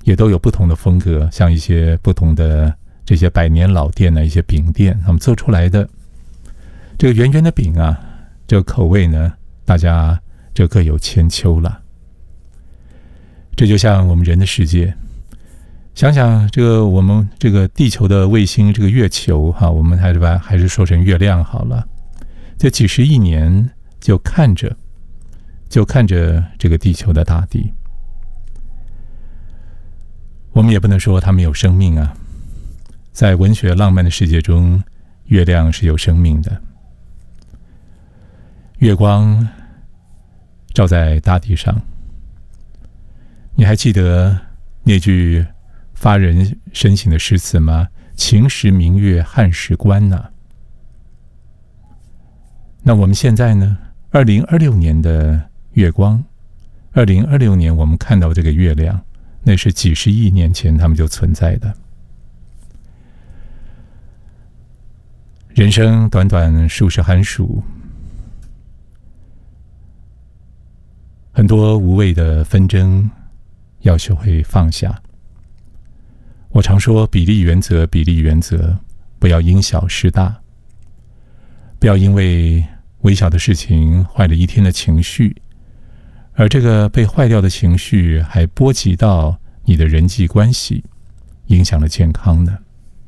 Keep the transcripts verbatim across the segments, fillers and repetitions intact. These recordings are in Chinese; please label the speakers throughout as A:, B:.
A: 也都有不同的风格，像一些不同的这些百年老店的一些饼店，他们做出来的这个圆圆的饼啊，这个口味呢，大家这各有千秋了。这就像我们人的世界，想想这个我们这个地球的卫星，这个月球哈，我们还是把还是说成月亮好了。这几十亿年就看着，就看着这个地球的大地。我们也不能说它没有生命啊，在文学浪漫的世界中，月亮是有生命的。月光照在大地上，你还记得那句发人深省的诗词吗？晴时明月汉时关呐、啊。那我们现在呢？二零二六年的月光，二零二六年我们看到这个月亮，那是几十亿年前他们就存在的。人生短短数十寒暑，很多无谓的纷争要学会放下。我常说比例原则，比例原则，不要因小失大，不要因为微小的事情坏了一天的情绪，而这个被坏掉的情绪还波及到你的人际关系，影响了健康呢。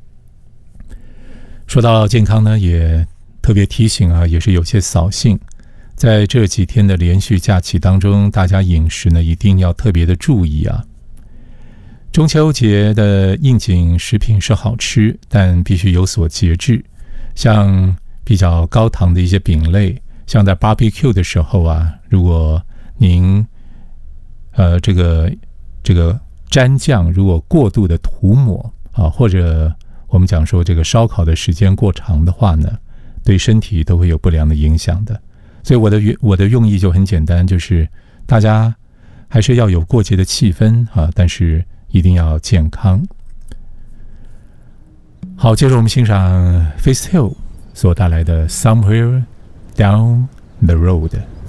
A: 说到健康呢，也特别提醒啊，也是有些扫兴，在这几天的连续假期当中，大家饮食呢一定要特别的注意啊。中秋节的应景食品是好吃，但必须有所节制。像比较高糖的一些饼类，像在 barbecue 的时候啊，如果您呃这个这个蘸酱如果过度的涂抹啊，或者我们讲说这个烧烤的时间过长的话呢，对身体都会有不良的影响的。所以我的我的用意就很简单，就是大家还是要有过节的气氛啊，但是一定要健康。好，接着我们欣赏 Faith Hill 所带来的 Somewhere Down the Road。